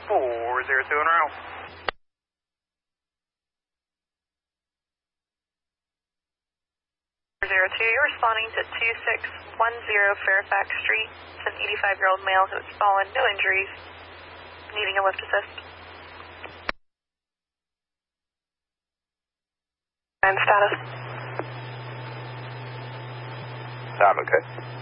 402 en route. 02, you're responding to 2610 Fairfax Street. It's an 85-year-old male who has fallen, no injuries, needing a lift assist. And status? Sound okay.